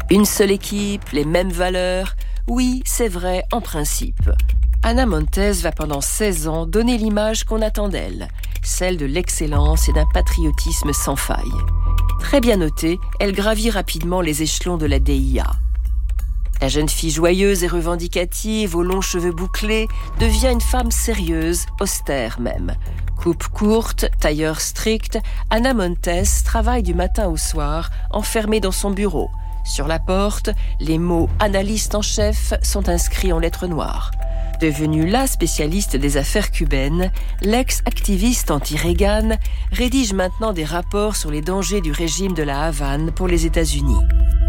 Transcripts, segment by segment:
Une seule équipe, les mêmes valeurs. Oui, c'est vrai, en principe. Ana Montes va pendant 16 ans donner l'image qu'on attend d'elle, celle de l'excellence et d'un patriotisme sans faille. Très bien notée, elle gravit rapidement les échelons de la DIA. La jeune fille joyeuse et revendicative, aux longs cheveux bouclés, devient une femme sérieuse, austère même. Coupe courte, tailleur strict, Ana Montes travaille du matin au soir, enfermée dans son bureau. Sur la porte, les mots « analyste en chef » sont inscrits en lettres noires. Devenue la spécialiste des affaires cubaines, l'ex-activiste anti-Reagan rédige maintenant des rapports sur les dangers du régime de la Havane pour les États-Unis.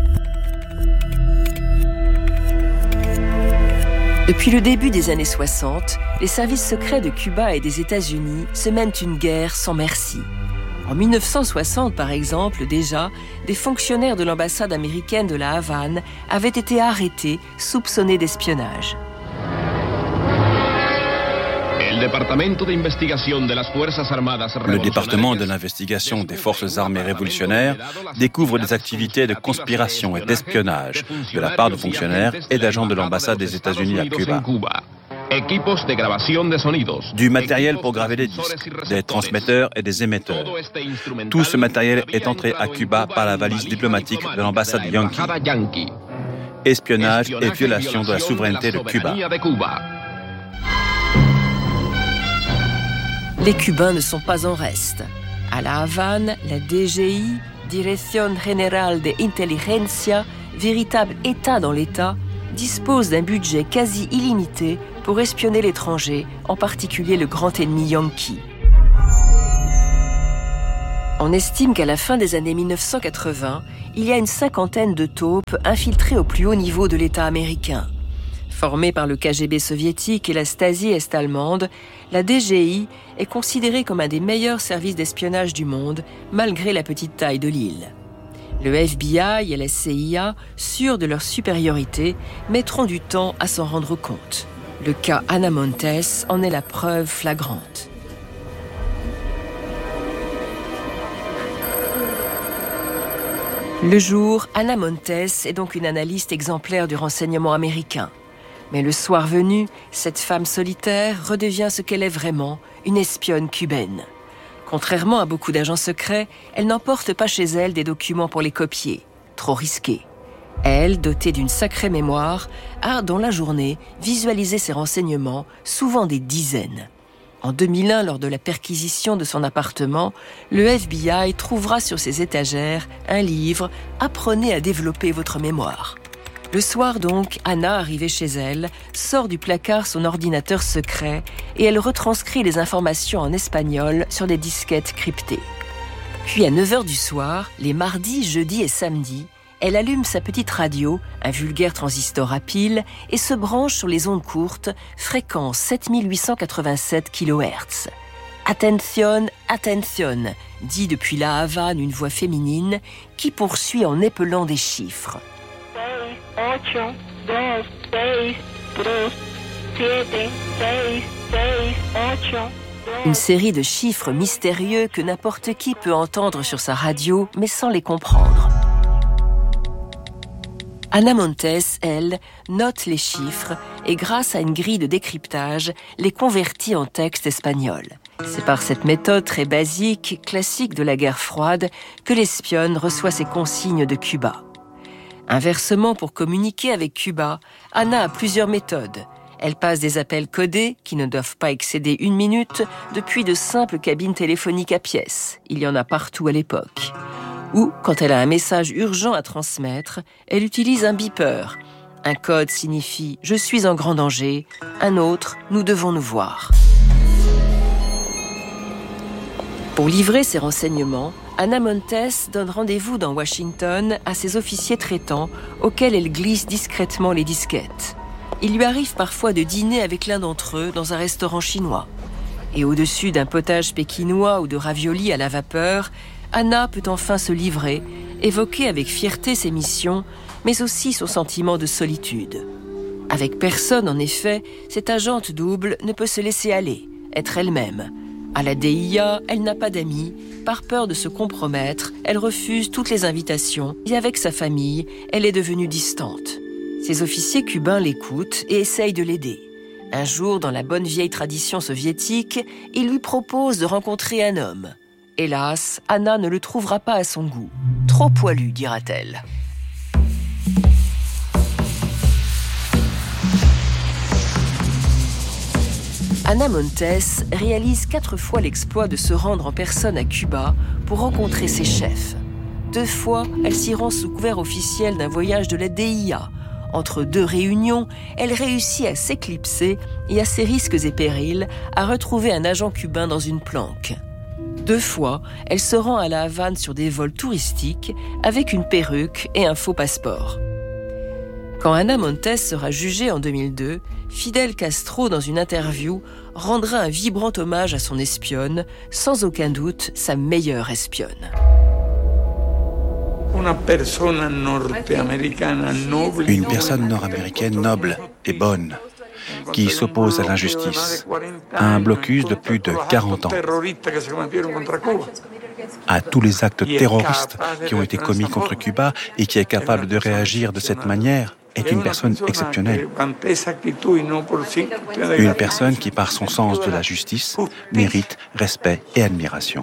Depuis le début des années 60, les services secrets de Cuba et des États-Unis se mènent une guerre sans merci. En 1960, par exemple, déjà, des fonctionnaires de l'ambassade américaine de la Havane avaient été arrêtés, soupçonnés d'espionnage. Le département de l'investigation des forces armées révolutionnaires découvre des activités de conspiration et d'espionnage de la part de fonctionnaires et d'agents de l'ambassade des États-Unis à Cuba. Du matériel pour graver des disques, des transmetteurs et des émetteurs. Tout ce matériel est entré à Cuba par la valise diplomatique de l'ambassade Yankee. Espionnage et violation de la souveraineté de Cuba. Les Cubains ne sont pas en reste. À La Havane, la DGI, Dirección General de Inteligencia, véritable État dans l'État, dispose d'un budget quasi illimité pour espionner l'étranger, en particulier le grand ennemi Yankee. On estime qu'à la fin des années 1980, il y a une 50aine de taupes infiltrées au plus haut niveau de l'État américain. Formée par le KGB soviétique et la Stasi est-allemande, la DGI est considérée comme un des meilleurs services d'espionnage du monde, malgré la petite taille de l'île. Le FBI et la CIA, sûrs de leur supériorité, mettront du temps à s'en rendre compte. Le cas Ana Montes en est la preuve flagrante. Le jour, Ana Montes est donc une analyste exemplaire du renseignement américain. Mais le soir venu, cette femme solitaire redevient ce qu'elle est vraiment, une espionne cubaine. Contrairement à beaucoup d'agents secrets, elle n'emporte pas chez elle des documents pour les copier. Trop risqué. Elle, dotée d'une sacrée mémoire, a, dans la journée, visualisé ses renseignements, souvent des dizaines. En 2001, lors de la perquisition de son appartement, le FBI trouvera sur ses étagères un livre « Apprenez à développer votre mémoire ». Le soir donc, Ana, arrivée chez elle, sort du placard son ordinateur secret et elle retranscrit les informations en espagnol sur des disquettes cryptées. Puis à 9h du soir, les mardis, jeudis et samedis, elle allume sa petite radio, un vulgaire transistor à pile, et se branche sur les ondes courtes, fréquence 7887 kHz. Attention, attention, dit depuis la Havane une voix féminine qui poursuit en épelant des chiffres. 8, 2, 6, 3, 7, 6, 6, 8. Une série de chiffres mystérieux que n'importe qui peut entendre sur sa radio, mais sans les comprendre. Ana Montes, elle, note les chiffres et grâce à une grille de décryptage, les convertit en texte espagnol. C'est par cette méthode très basique, classique de la guerre froide, que l'espionne reçoit ses consignes de Cuba. Inversement, pour communiquer avec Cuba, Ana a plusieurs méthodes. Elle passe des appels codés, qui ne doivent pas excéder 1 minute, depuis de simples cabines téléphoniques à pièces. Il y en a partout à l'époque. Ou, quand elle a un message urgent à transmettre, elle utilise un beeper. Un code signifie « Je suis en grand danger », un autre « Nous devons nous voir ». Pour livrer ses renseignements, Ana Montes donne rendez-vous dans Washington à ses officiers traitants auxquels elle glisse discrètement les disquettes. Il lui arrive parfois de dîner avec l'un d'entre eux dans un restaurant chinois. Et au-dessus d'un potage pékinois ou de raviolis à la vapeur, Ana peut enfin se livrer, évoquer avec fierté ses missions, mais aussi son sentiment de solitude. Avec personne, en effet, cette agente double ne peut se laisser aller, être elle-même. À la DIA, elle n'a pas d'amis. Par peur de se compromettre, elle refuse toutes les invitations et avec sa famille, elle est devenue distante. Ses officiers cubains l'écoutent et essayent de l'aider. Un jour, dans la bonne vieille tradition soviétique, ils lui proposent de rencontrer un homme. Hélas, Anna ne le trouvera pas à son goût. Trop poilu, dira-t-elle. Ana Montes réalise 4 fois l'exploit de se rendre en personne à Cuba pour rencontrer ses chefs. 2 fois, elle s'y rend sous couvert officiel d'un voyage de la DIA. Entre 2 réunions, elle réussit à s'éclipser et à ses risques et périls à retrouver un agent cubain dans une planque. 2 fois, elle se rend à La Havane sur des vols touristiques avec une perruque et un faux passeport. Quand Ana Montes sera jugée en 2002, Fidel Castro, dans une interview, rendra un vibrant hommage à son espionne, sans aucun doute sa meilleure espionne. Une personne nord-américaine noble et bonne, qui s'oppose à l'injustice, à un blocus de plus de 40 ans, à tous les actes terroristes qui ont été commis contre Cuba et qui est capable de réagir de cette manière, est une personne exceptionnelle. Une personne qui, par son sens de la justice, mérite respect et admiration.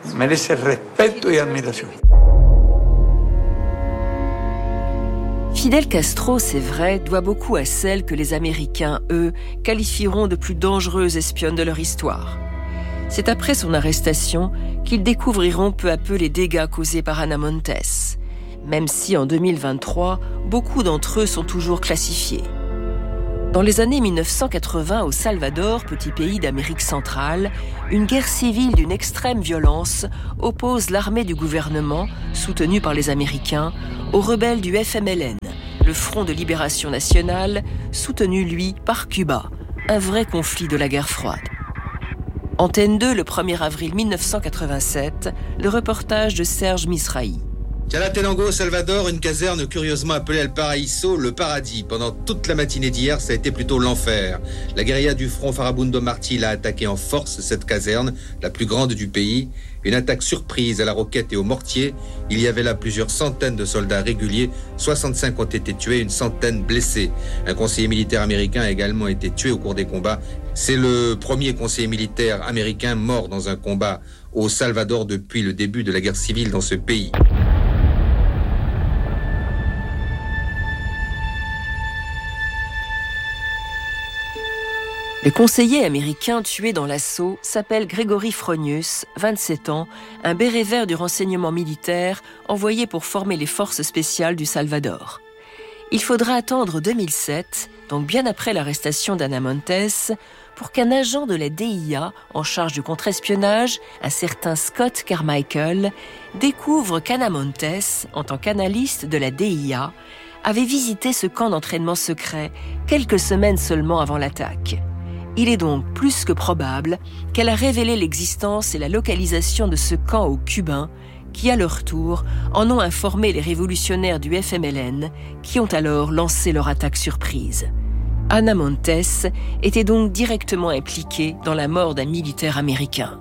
Fidel Castro, c'est vrai, doit beaucoup à celle que les Américains, eux, qualifieront de plus dangereuse espionne de leur histoire. C'est après son arrestation qu'ils découvriront peu à peu les dégâts causés par Ana Montes, même si en 2023, beaucoup d'entre eux sont toujours classifiés. Dans les années 1980, au Salvador, petit pays d'Amérique centrale, une guerre civile d'une extrême violence oppose l'armée du gouvernement, soutenue par les Américains, aux rebelles du FMLN, le Front de Libération Nationale, soutenu, lui, par Cuba. Un vrai conflit de la guerre froide. Antenne 2, le 1er avril 1987, le reportage de Serge Misrahi. Chalatenango, au Salvador, une caserne curieusement appelée El Paraíso, le paradis. Pendant toute la matinée d'hier, ça a été plutôt l'enfer. La guérilla du front Farabundo Martí a attaqué en force cette caserne, la plus grande du pays. Une attaque surprise à la roquette et au mortier. Il y avait là plusieurs centaines de soldats réguliers. 65 ont été tués, une centaine blessés. Un conseiller militaire américain a également été tué au cours des combats. C'est le premier conseiller militaire américain mort dans un combat au Salvador depuis le début de la guerre civile dans ce pays. Le conseiller américain tué dans l'assaut s'appelle Gregory Fronius, 27 ans, un béret vert du renseignement militaire envoyé pour former les forces spéciales du Salvador. Il faudra attendre 2007, donc bien après l'arrestation d'Ana Montes, pour qu'un agent de la DIA en charge du contre-espionnage, un certain Scott Carmichael, découvre qu'Ana Montes, en tant qu'analyste de la DIA, avait visité ce camp d'entraînement secret quelques semaines seulement avant l'attaque. Il est donc plus que probable qu'elle a révélé l'existence et la localisation de ce camp aux Cubains qui, à leur tour, en ont informé les révolutionnaires du FMLN qui ont alors lancé leur attaque surprise. Ana Montes était donc directement impliquée dans la mort d'un militaire américain.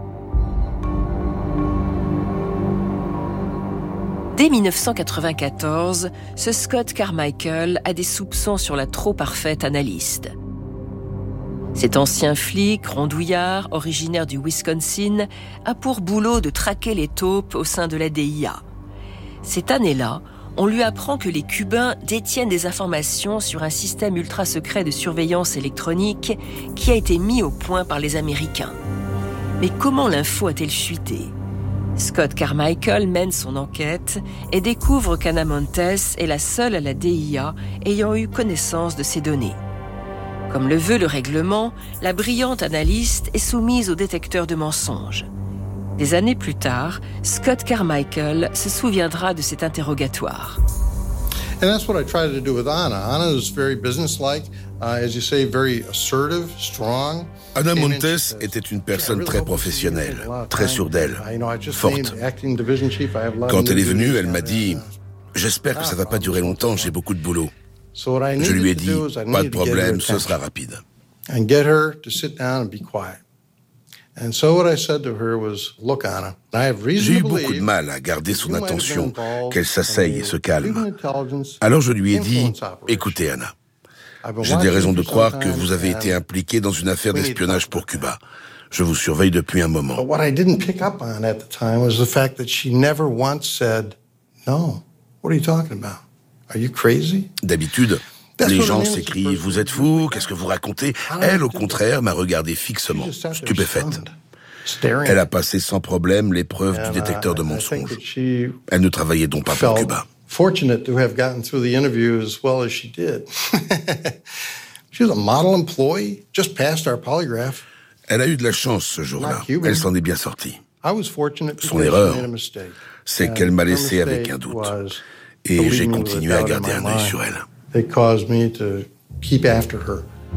Dès 1994, ce Scott Carmichael a des soupçons sur la trop parfaite analyste. Cet ancien flic, rondouillard, originaire du Wisconsin, a pour boulot de traquer les taupes au sein de la DIA. Cette année-là, on lui apprend que les Cubains détiennent des informations sur un système ultra-secret de surveillance électronique qui a été mis au point par les Américains. Mais comment l'info a-t-elle fuité ? Scott Carmichael mène son enquête et découvre qu'Ana Montes est la seule à la DIA ayant eu connaissance de ces données. Comme le veut le règlement, la brillante analyste est soumise au détecteur de mensonges. Des années plus tard, Scott Carmichael se souviendra de cet interrogatoire. And that's what I tried to do with Ana. Ana is very businesslike, as you say, very assertive, strong. Ana Montes était une personne très professionnelle, très sûre d'elle, forte. Quand elle est venue, elle m'a dit « J'espère que ça ne va pas durer longtemps, j'ai beaucoup de boulot. » Je lui ai dit « Pas de problème, ce sera rapide. » J'ai eu beaucoup de mal à garder son attention, qu'elle s'asseye et se calme. Alors je lui ai dit, « Écoutez, Anna, j'ai des raisons de croire que vous avez été impliquée dans une affaire d'espionnage pour Cuba. Je vous surveille depuis un moment. » What I didn't pick up on at the time was the fact that she never once said, "No, what are you talking about? Are you crazy?" D'habitude, les gens s'écrient « Vous êtes fou, qu'est-ce que vous racontez ?» Elle, au contraire, m'a regardé fixement, stupéfaite. Elle a passé sans problème l'épreuve du détecteur de mensonges. Elle ne travaillait donc pas pour Cuba. Fortunate to have gotten through the interview as well as she did. She was a model employee, just passed our polygraph. Elle a eu de la chance ce jour-là. Elle s'en est bien sortie. Son erreur, c'est qu'elle m'a laissé avec un doute. Et j'ai continué à garder un œil sur elle. They caused me to keep after her.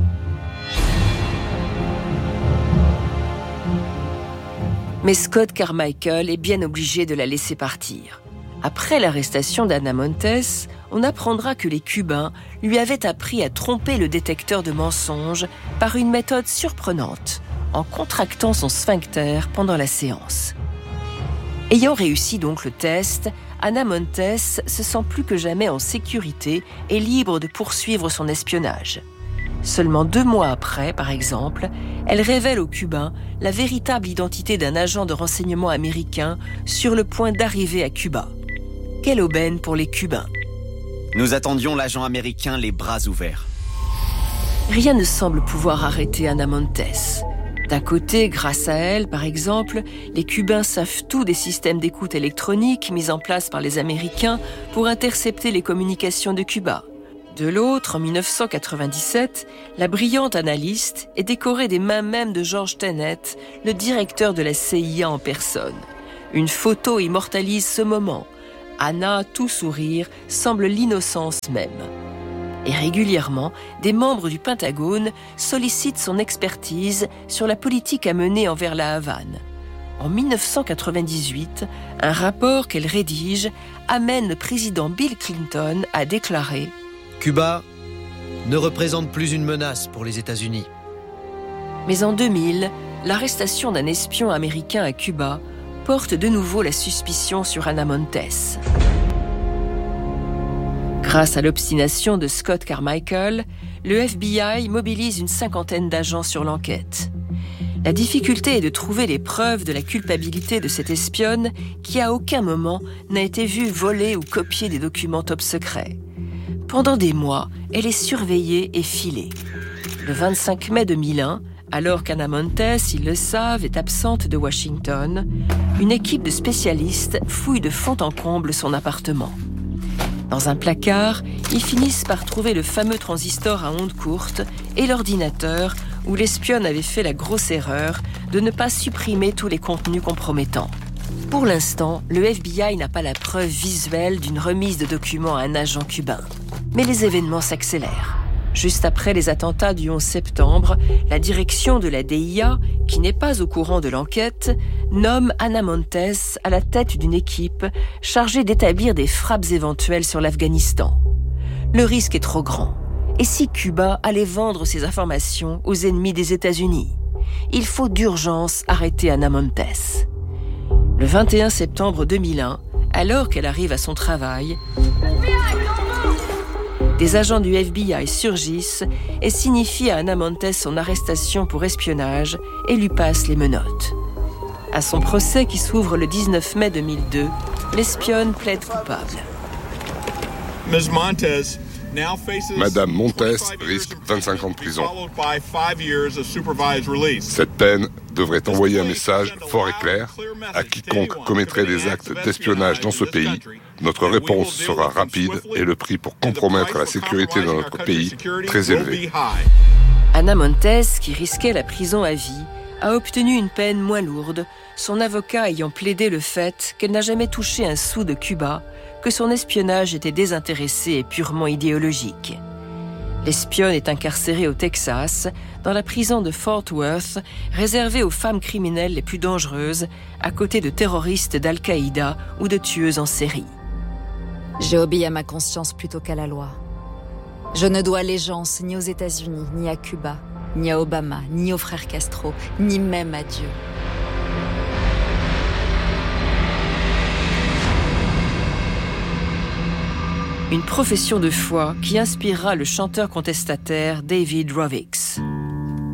Mais Scott Carmichael est bien obligé de la laisser partir. Après l'arrestation d'Anna Montes, on apprendra que les Cubains lui avaient appris à tromper le détecteur de mensonges par une méthode surprenante, en contractant son sphincter pendant la séance. Ayant réussi donc le test, Anna Montes se sent plus que jamais en sécurité et libre de poursuivre son espionnage. Seulement 2 mois après, par exemple, elle révèle aux Cubains la véritable identité d'un agent de renseignement américain sur le point d'arriver à Cuba. Quelle aubaine pour les Cubains. Nous attendions l'agent américain les bras ouverts. Rien ne semble pouvoir arrêter Anna Montes. D'un côté, grâce à elle, par exemple, les Cubains savent tout des systèmes d'écoute électronique mis en place par les Américains pour intercepter les communications de Cuba. De l'autre, en 1997, la brillante analyste est décorée des mains même de George Tenet, le directeur de la CIA en personne. Une photo immortalise ce moment. Anna, tout sourire, semble l'innocence même. Et régulièrement, des membres du Pentagone sollicitent son expertise sur la politique à mener envers la Havane. En 1998, un rapport qu'elle rédige amène le président Bill Clinton à déclarer « Cuba ne représente plus une menace pour les États-Unis. » Mais en 2000, l'arrestation d'un espion américain à Cuba porte de nouveau la suspicion sur Anna Montes. Grâce à l'obstination de Scott Carmichael, le FBI mobilise une 50aine d'agents sur l'enquête. La difficulté est de trouver les preuves de la culpabilité de cette espionne qui à aucun moment n'a été vue voler ou copier des documents top secrets. Pendant des mois, elle est surveillée et filée. Le 25 mai 2001, alors qu'Anna Montes, ils le savent, est absente de Washington, une équipe de spécialistes fouille de fond en comble son appartement. Dans un placard, ils finissent par trouver le fameux transistor à ondes courtes et l'ordinateur où l'espionne avait fait la grosse erreur de ne pas supprimer tous les contenus compromettants. Pour l'instant, le FBI n'a pas la preuve visuelle d'une remise de documents à un agent cubain. Mais les événements s'accélèrent. Juste après les attentats du 11 septembre, la direction de la DIA, qui n'est pas au courant de l'enquête, nomme Anna Montes à la tête d'une équipe chargée d'établir des frappes éventuelles sur l'Afghanistan. Le risque est trop grand. Et si Cuba allait vendre ces informations aux ennemis des États-Unis? Il faut d'urgence arrêter Anna Montes. Le 21 septembre 2001, alors qu'elle arrive à son travail, des agents du FBI surgissent et signifient à Anna Montes son arrestation pour espionnage et lui passent les menottes. À son procès qui s'ouvre le 19 mai 2002, l'espionne plaide coupable. Madame Montes risque 25 ans de prison. Cette peine devrait envoyer un message fort et clair à quiconque commettrait des actes d'espionnage dans ce pays. Notre réponse sera rapide et le prix pour compromettre la sécurité de notre pays très élevé. Anna Montes, qui risquait la prison à vie, a obtenu une peine moins lourde, son avocat ayant plaidé le fait qu'elle n'a jamais touché un sou de Cuba, que son espionnage était désintéressé et purement idéologique. L'espionne est incarcérée au Texas, dans la prison de Fort Worth, réservée aux femmes criminelles les plus dangereuses, à côté de terroristes d'Al-Qaïda ou de tueuses en série. J'ai obéi à ma conscience plutôt qu'à la loi. Je ne dois allégeance ni aux États-Unis ni à Cuba, ni à Obama, ni au frère Castro, ni même à Dieu. Une profession de foi qui inspirera le chanteur contestataire David Rovix.